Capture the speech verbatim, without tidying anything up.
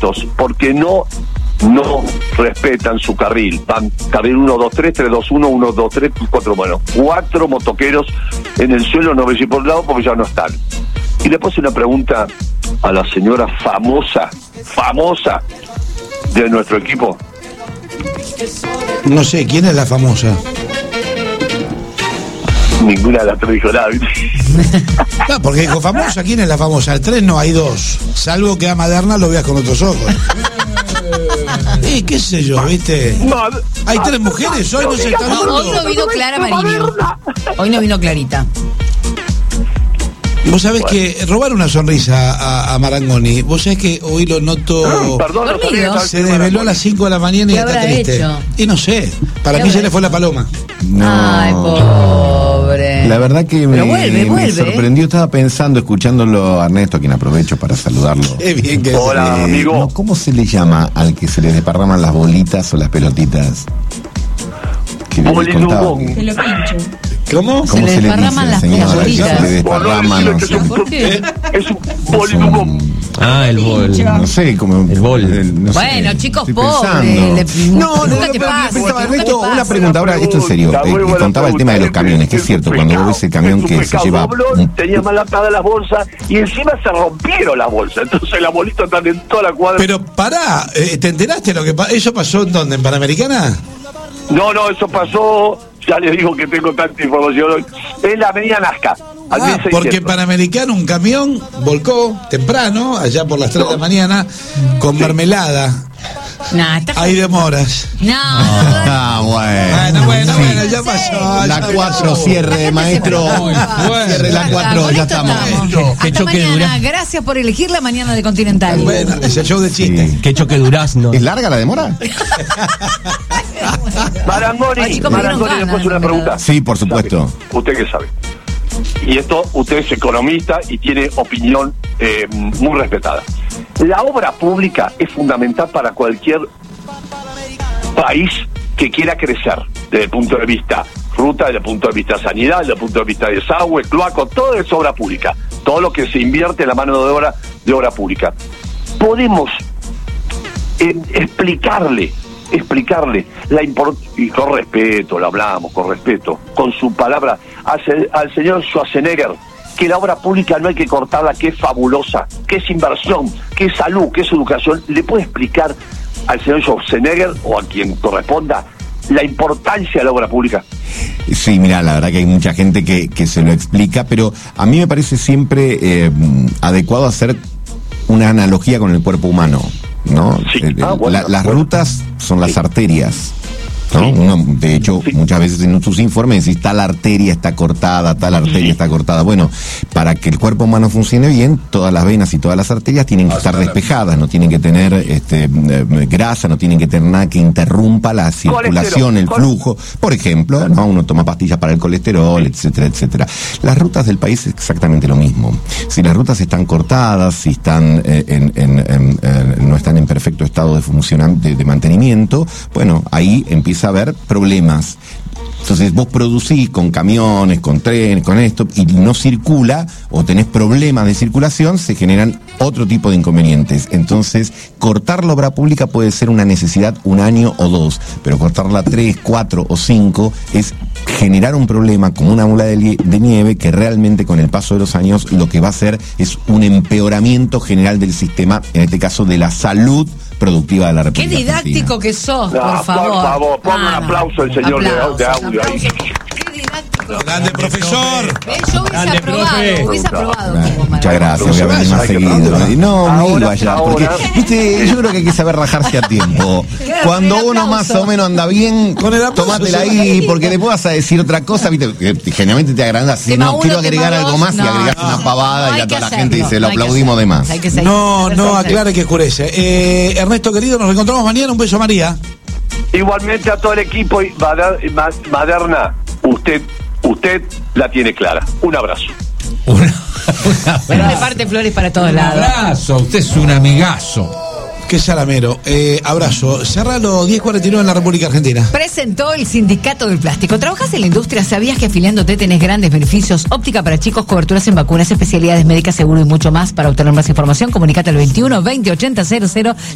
lentos, porque no no respetan su carril. Van carril uno, dos, tres, tres, dos, uno, uno, dos, tres, cuatro, bueno, cuatro motoqueros en el suelo, no ves si por lado porque ya no están. Y le puse una pregunta a la señora famosa, famosa de nuestro equipo. No sé, ¿quién es la famosa? Ninguna de las tres dijo nada. No, porque dijo famosa, ¿quién es la famosa? El tres no, hay dos. Salvo que a Maderna lo veas con otros ojos. Y qué sé yo, ¿viste? Hay tres mujeres, hoy no se está no, hoy no vino Clara Mariño. Hoy no vino Clarita. Vos sabés bueno. que robar una sonrisa a, a Marangoni, vos sabés que hoy lo noto. No, perdón, no se desveló a las cinco de la mañana y está triste. Hecho? Y no sé, para mí se le fue la paloma. No. Ay, pobre. La verdad que me, vuelve, me vuelve. sorprendió, estaba pensando, escuchándolo a Ernesto, a quien aprovecho para saludarlo. Qué bien que Hola, eh, amigo. No, ¿cómo se le llama al que se le desparraman las bolitas o las pelotitas? Que les contaba. Se lo pincho. ¿Cómo? ¿Cómo se, se le le dice, las señora? bolitas. Se le desparraman. No sé. ¿Por qué? Es un bolidugón. Ah, el bol. No sé, como el bol. El, no bueno, sé, chicos, pobres. No, no, no, te pero pasa, Ernesto, Ernesto, una pregunta, ahora esto en serio. Eh, contaba el tema de los camiones, que es cierto, cuando vos ves el camión que se lleva. Un... Tenía mal atadas las bolsas y encima se rompieron las bolsas. Entonces las bolitas están en toda la cuadra. Pero pará, eh, ¿te enteraste lo que pasó? ¿Eso pasó en dónde? ¿En Panamericana? No, no, eso pasó. Ya les digo que tengo tanta información hoy. En la avenida Nazca. Ah, porque en Panamericano un camión volcó temprano, allá por las tres no. de la mañana, con sí. mermelada. Nah, está... Hay demoras. No. Ah, bueno. Bueno, bueno, sí. bueno, ya pasó. La cuatro, cierre, maestro. Bueno, cierre la cuatro, ya estamos. Hasta choque mañana, gracias por elegir la mañana de Continental. Bueno, es el show de chistes. Sí. Qué choque durazno. ¿Es larga la demora? Marangoni, Marangoni, después una pregunta. Sí, por supuesto. ¿Usted qué sabe? Y esto, usted es economista y tiene opinión eh, muy respetada. La obra pública es fundamental para cualquier país que quiera crecer, desde el punto de vista ruta, desde el punto de vista sanidad, desde el punto de vista desagüe, cloaco, todo es obra pública. Todo lo que se invierte en la mano de obra de obra pública. Podemos eh, explicarle explicarle la import y con respeto, lo hablamos, con respeto, con su palabra, al, al señor Schwarzenegger, que la obra pública no hay que cortarla, que es fabulosa, que es inversión, que es salud, que es educación. ¿Le puede explicar al señor Schwarzenegger o a quien corresponda la importancia de la obra pública? Sí, mira, la verdad que hay mucha gente que, que se lo explica, pero a mí me parece siempre eh, adecuado hacer una analogía con el cuerpo humano, ¿no? Sí. Eh, ah, bueno, la, las bueno. rutas son las sí. arterias, ¿no? Sí. Uno, de hecho, sí. muchas veces en sus informes dice tal arteria está cortada, tal arteria sí. está cortada. Bueno, para que el cuerpo humano funcione bien, todas las venas y todas las arterias tienen que ah, estar despejadas, no tienen que tener este, eh, grasa, no tienen que tener nada que interrumpa la circulación, el flujo. Por ejemplo, ¿no? Uno toma pastillas para el colesterol, sí. etcétera, etcétera. Las rutas del país es exactamente lo mismo. Si las rutas están cortadas, si están eh, en, en, en, en, no están en perfecto estado de funcionamiento, de, de mantenimiento, bueno, ahí empieza a haber problemas. Entonces vos producís con camiones, con trenes, con esto, y no circula, o tenés problemas de circulación, se generan otro tipo de inconvenientes. Entonces, cortar la obra pública puede ser una necesidad un año o dos, pero cortarla tres, cuatro o cinco es generar un problema como una bola de, de nieve que realmente con el paso de los años lo que va a hacer es un empeoramiento general del sistema, en este caso de la salud productiva de la República Qué didáctico Argentina. que sos, no, por favor. Por favor, ponga ah, un aplauso al señor aplauso, de, audio ahí. Qué didáctico. Grande profesor. ¿Ves? Yo hubiese Grande, aprobado, profe. hubiese aprobado. Claro, muchas gracias, voy a venir más seguido. No, me iba allá, porque, viste, yo creo que hay que saber rajarse a tiempo. Cuando uno más o menos anda bien, tomátela ahí, porque después vas a decir otra cosa, viste, que generalmente te agrandas, si no, quiero agregar algo más y agregas una pavada y ya toda la gente dice, lo aplaudimos de más. No, no, aclare que oscurece. Eh, Ernesto querido, nos encontramos mañana, un beso María. Igualmente a todo el equipo y Maderna, usted, usted la tiene clara. Un abrazo. Una, una Bueno, de parte flores para todos un lados. abrazo, usted es un amigazo. Qué salamero. Eh, abrazo. Cerralo diez cuarenta y nueve en la República Argentina. Presentó el Sindicato del Plástico. ¿Trabajas en la industria? ¿Sabías que afiliándote tenés grandes beneficios? Óptica para chicos, coberturas en vacunas, especialidades médicas, seguro y mucho más. Para obtener más información, comunicate al veintiuno veinte ochenta cero cero.